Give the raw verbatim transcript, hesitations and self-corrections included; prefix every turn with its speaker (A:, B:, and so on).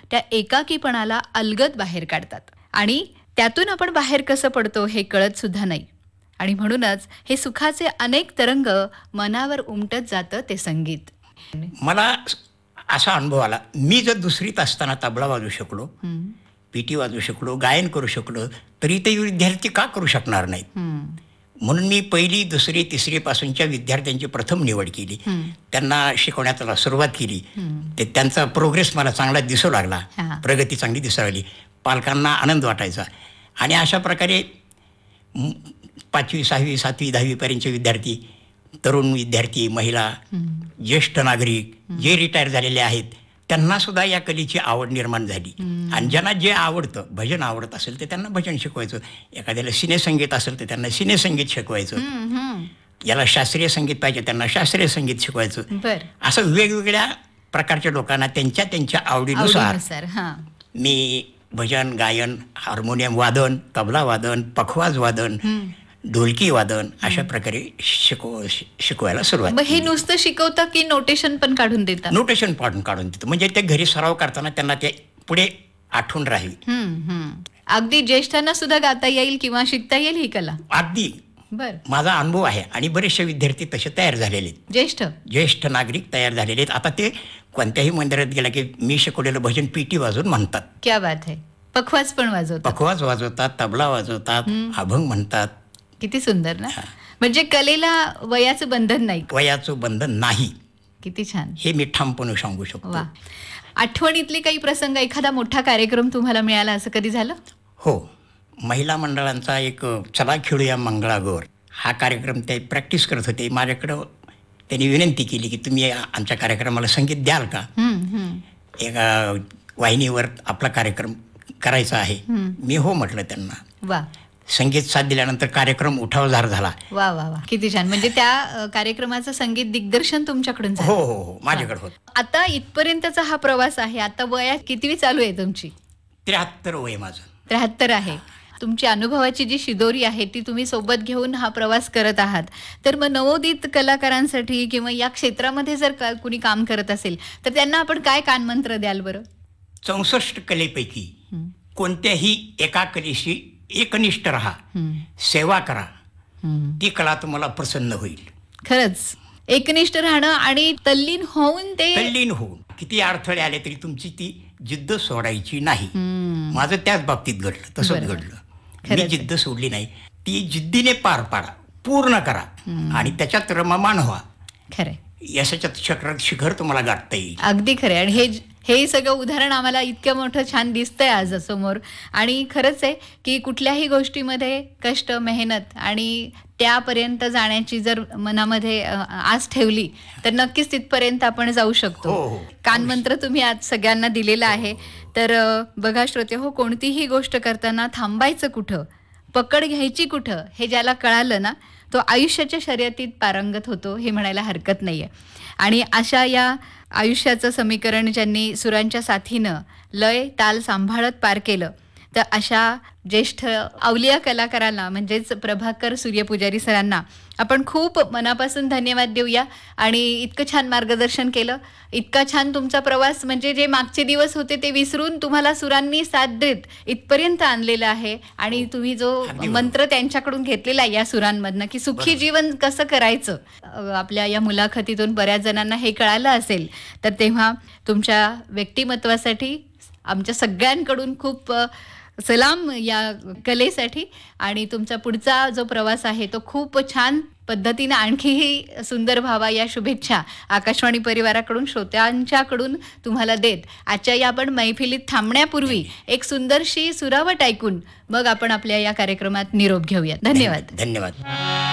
A: त्या एकाकीपणाला अलगद बाहेर काढतात आणि त्यातून आपण बाहेर कसं पडतो हे कळत सुद्धा नाही. आणि म्हणूनच हे सुखाचे अनेक तरंग मनावर उमटत जातं ते संगीत.
B: मला असा अनुभव आला, मी जर दुसरीत असताना तबला वाजवू शकलो,
A: हं,
B: पिटी वाजवू शकलो, गायन करू शकलो, तरी ते विद्यार्थी का करू शकणार नाहीत?
A: हं,
B: म्हणून मी पहिली दुसरी तिसरीपासूनच्या विद्यार्थ्यांची प्रथम निवड केली.
A: हं,
B: त्यांना शिकवण्याला सुरुवात केली.
A: हं.
B: ते त्यांचा प्रोग्रेस मला चांगला दिसू लागला,
A: हां.
B: प्रगती चांगली दिसू लागली. पालकांना आनंद वाटायचा. आणि अशा प्रकारे म, पाचवी सहावी सातवी दहावीपर्यंतचे विद्यार्थी, तरुण विद्यार्थी, महिला, ज्येष्ठ नागरिक जे रिटायर झालेले आहेत, त्यांनासुद्धा या कलेची आवड निर्माण झाली. आणि ज्यांना जे आवडतं, भजन आवडत असेल तर त्यांना भजन शिकवायचं, एखाद्याला सिनेसंगीत असेल तर त्यांना सिनेसंगीत शिकवायचं,
A: हं, हं.
B: याला शास्त्रीय संगीत पाहिजे त्यांना शास्त्रीय संगीत शिकवायचं.
A: बरं.
B: असं वेगवेगळ्या प्रकारच्या लोकांना त्यांच्या त्यांच्या आवडीनुसार
A: आवडीनुसार. हां.
B: मी भजन, गायन, हार्मोनियम वादन, तबला वादन, पखवाज वादन, ढोलकी वादन अशा प्रकारे शिकव शिकवायला सुरुवात
A: मग हे
B: केली.
A: नुसतं शिकवता की नोटेशन पण काढून देता?
B: नोटेशन पाडून काढून देतो, म्हणजे ते घरी सराव करताना त्यांना ते पुढे आठवण राहावी.
A: हं, हं. अगदी ज्येष्ठांना सुद्धा गाता येईल किंवा शिकता येईल ही कला.
B: अगदी
A: बर.
B: माझा अनुभव आहे. आणि बरेचसे विद्यार्थी तसे तयार झालेले आहेत,
A: ज्येष्ठ
B: ज्येष्ठ नागरिक तयार झालेले आहेत. आता ते कोणत्याही मंदिरात गेला की मी शिकवलेलं भजन पीटी वाजवून म्हणतात,
A: क्या बात है. पखवाज पण वाजवतात.
B: पखवाज वाजवतात, तबला वाजवतात, अभंग म्हणतात.
A: किती सुंदर ना. म्हणजे कलेला वयाचं बंधन नाही.
B: वयाचं बंधन नाही,
A: किती छान.
B: हे मी ठामपणे सांगू शकतो.
A: वा. आठवणीतले काही प्रसंग, एखादा मोठा कार्यक्रम तुम्हाला मिळाला असं कधी झालं?
B: हो, महिला मंडळांचा एक चला खेळूया मंगळागौर हा कार्यक्रम ते प्रॅक्टिस करत होते. माझ्याकडं त्यांनी विनंती केली की तुम्ही आमच्या कार्यक्रमाला संगीत द्याल का?
A: हं, हं.
B: एका वाहिनीवर आपला कार्यक्रम करायचा आहे. मी हो म्हटलं त्यांना.
A: वा
B: संगीत साथ दिल्यानंतर कार्यक्रम उठावदार झाला.
A: वा वा वा. किती छान. म्हणजे त्या अ, कार्यक्रमाचं संगीत दिग्दर्शन तुमच्याकडून
B: हो
A: झालं.
B: हो हो माझ्याकडे होत.
A: आता इथपर्यंतचा हा प्रवास आहे. आता वयात कितवी चालू आहे तुमची?
B: त्र्याहत्तर वय माझं.
A: त्र्याहत्तर आहे. तुमची अनुभवाची जी शिदोरी आहे ती तुम्ही सोबत घेऊन हा प्रवास करत आहात. तर मग नवोदित कलाकारांसाठी किंवा या क्षेत्रामध्ये जर का कुणी काम करत असेल तर त्यांना आपण काय कानमंत्र द्याल बरं?
B: चौसष्ट कलेपैकी कोणत्याही एका कलेशी एकनिष्ठ राहा, सेवा करा, ती कला तुम्हाला प्रसन्न होईल.
A: खरंच एकनिष्ठ राहणं आणि तल्लीन होऊन ते
B: तल्लीन होऊन किती अडथळे आले तरी तुमची ती जिद्द सोडायची नाही. माझं त्याच बाबतीत घडलं, तसंच
A: बरोबर.
B: घडलं.
A: खरंच
B: मी
A: आहे.
B: जिद्द सोडली नाही, ती जिद्दीने पार पाडा, पूर्ण करा आणि त्याच्यात रममाण व्हा.
A: खरंय.
B: यशाच्या शिखरात शिखर तुम्हाला गाठता येईल.
A: अगदी खरे. आणि हे हे सगळं उदाहरण आम्हाला इतकं मोठं छान दिसतंय आज समोर. आणि खरंच आहे की कुठल्याही गोष्टीमध्ये कष्ट, मेहनत आणि त्यापर्यंत जाण्याची जर मनामध्ये अ, आस ठेवली तर नक्कीच तिथपर्यंत आपण जाऊ शकतो.
B: हो, हो.
A: कानमंत्र तुम्ही आज सगळ्यांना दिलेला आहे. तर अ, बघा श्रोते हो, कोणतीही गोष्ट करताना थांबायचं कुठं, पकड घ्यायची कुठं, हे ज्याला कळालं ना तो आयुष्याच्या शर्यतीत पारंगत होतो, हे म्हणायला हरकत नाही आहे. आणि अशा या आयुष्याचं समीकरण ज्यांनी सुरांच्या साथीनं लय ताल सांभाळत पार केलं, तर अशा ज्येष्ठ अवलिया कलाकारांना म्हणजेच प्रभाकर सूर्यपुजारी सरांना आपण खूप मनापासून धन्यवाद देऊया. आणि इतकं छान मार्गदर्शन केलं, इतका छान तुमचा प्रवास, म्हणजे जे मागचे दिवस होते ते विसरून तुम्हाला सुरांनी साथ देत इथपर्यंत आणलेलं आहे. आणि तुम्ही जो मंत्र त्यांच्याकडून घेतलेला आहे या सुरांमधनं की सुखी जीवन कसं करायचं, अ, आपल्या या मुलाखतीतून बऱ्याच जणांना हे कळालं असेल. तर तेव्हा तुमच्या व्यक्तिमत्वासाठी आमच्या सगळ्यांकडून खूप अ, सलाम या कलेसाठी. आणि तुमचा पुढचा जो प्रवास आहे तो खूप छान पद्धतीनं आणखीही सुंदर व्हावा या शुभेच्छा आकाशवाणी परिवाराकडून, श्रोत्यांच्याकडून तुम्हाला देत आजच्या या आपण मैफिलीत थांबण्यापूर्वी एक सुंदरशी सुरावट ऐकून मग आपण आपल्या या कार्यक्रमात निरोप घेऊयात. धन्यवाद.
B: धन्यवाद.